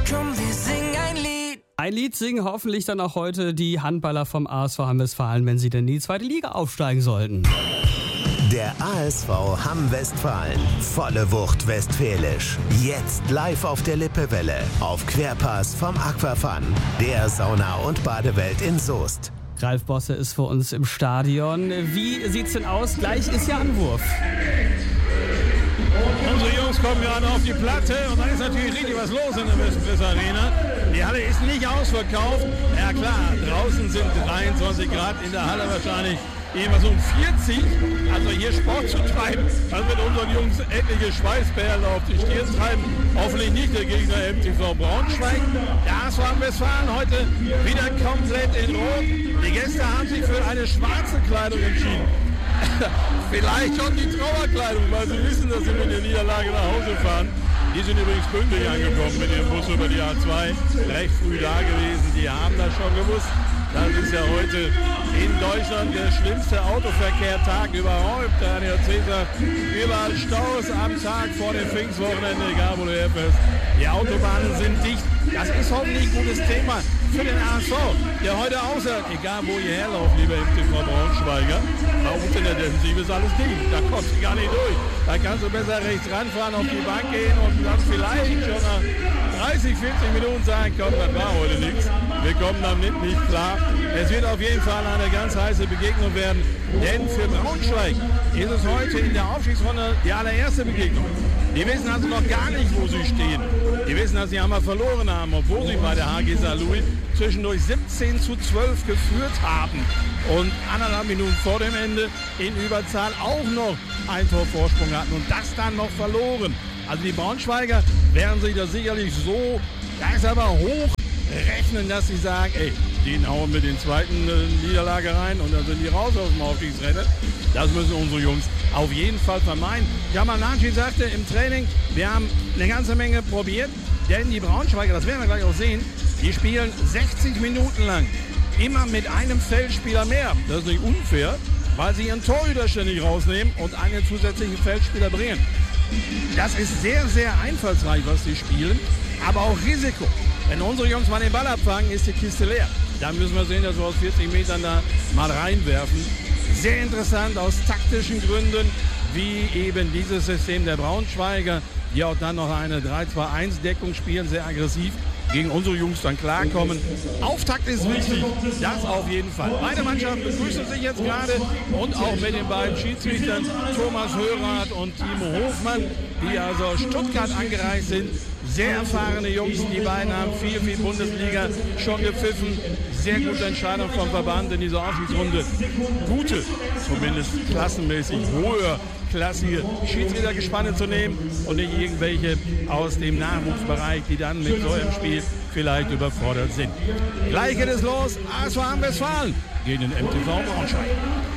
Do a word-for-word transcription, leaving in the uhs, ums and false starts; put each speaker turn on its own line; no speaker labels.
Komm, wir singen ein Lied.
Ein Lied singen hoffentlich dann auch heute die Handballer vom A S V Hamm-Westfalen, wenn sie denn in die zweite Liga aufsteigen sollten.
Der A S V Hamm-Westfalen. Volle Wucht westfälisch. Jetzt live auf der Lippewelle. Auf Querpass vom Aquafun. Der Sauna- und Badewelt in Soest.
Ralf Bosse ist für uns im Stadion. Wie sieht's denn aus? Gleich ist ja Anwurf.
Unsere Jungs kommen gerade auf die Platte und dann ist natürlich richtig was los in der Westpress Arena. Die Halle ist nicht ausverkauft. Ja klar, draußen sind dreiundzwanzig Grad, in der Halle wahrscheinlich irgendwas um vierzig. Also hier Sport zu treiben, das wird unseren Jungs etliche Schweißperlen auf die Stirn treiben. Hoffentlich nicht der Gegner M T V Braunschweig. Der A S V Hamm-Westfalen heute wieder komplett in Rot. Die Gäste haben sich für eine schwarze Kleidung entschieden. Vielleicht schon die Trauerkleidung, weil sie wissen, dass sie mit der Niederlage nach Hause fahren. Die sind übrigens pünktlich angekommen mit dem Bus über die A zwei. Recht früh da gewesen, die haben das schon gewusst. Das ist ja heute in Deutschland der schlimmste Autoverkehrtag überhaupt. Der A D A C sagt, überall Staus am Tag vor dem Pfingstwochenende, egal wo du herfährst. Die Autobahnen sind dicht. Das ist hoffentlich ein gutes Thema für den A S V, der heute aussagt, egal wo ihr herlauft, lieber M T V Braunschweiger, bei uns in der Defensive ist alles dicht. Da kommst du gar nicht durch. Da kannst du besser rechts ranfahren, auf die Bank gehen und dann vielleicht schon nach dreißig, vierzig Minuten sagen, komm, das war heute nichts. Wir kommen damit nicht klar. Es wird auf jeden Fall eine ganz heiße Begegnung werden, denn für Braunschweig ist es heute in der Aufstiegsrunde die allererste Begegnung. Die wissen also noch gar nicht, wo sie stehen. Die wissen, dass sie einmal verloren haben, obwohl sie bei der H G Saarlouis zwischendurch siebzehn zu zwölf geführt haben und anderthalb Minuten vor dem Ende in Überzahl auch noch ein Tor Vorsprung hatten und das dann noch verloren. Also die Braunschweiger werden sich das sicherlich so, da ist aber hoch rechnen, dass sie sagen, ey, die hauen mit den zweiten äh, Niederlage rein und dann sind die raus aus dem Aufstiegsrennen. Das müssen unsere Jungs auf jeden Fall vermeiden. Jamal Naci sagte im Training, wir haben eine ganze Menge probiert, denn die Braunschweiger, das werden wir gleich auch sehen, die spielen sechzig Minuten lang immer mit einem Feldspieler mehr. Das ist nicht unfair, weil sie ihren Torhüter ständig rausnehmen und einen zusätzlichen Feldspieler bringen. Das ist sehr, sehr einfallsreich, was sie spielen, aber auch Risiko. Wenn unsere Jungs mal den Ball abfangen, ist die Kiste leer. Da müssen wir sehen, dass wir aus vierzig Metern da mal reinwerfen. Sehr interessant aus taktischen Gründen, wie eben dieses System der Braunschweiger, die auch dann noch eine drei zwei eins Deckung spielen, sehr aggressiv gegen unsere Jungs dann klarkommen. Auftakt ist wichtig, das auf jeden Fall. Beide Mannschaften begrüßen sich jetzt gerade und auch mit den beiden Schiedsrichtern Thomas Hörath und Timo Hofmann, die also aus Stuttgart angereist sind. Sehr erfahrene Jungs, die beiden haben viel, viel Bundesliga schon gepfiffen. Sehr gute Entscheidung vom Verband in dieser Aufstiegsrunde. Gute, zumindest klassenmäßig höherklassige Schiedsrichtergespanne zu nehmen und nicht irgendwelche aus dem Nachwuchsbereich, die dann mit so einem Spiel vielleicht überfordert sind. Gleich geht es los, A S V Hamm-Westfalen gegen den M T V Braunschweig.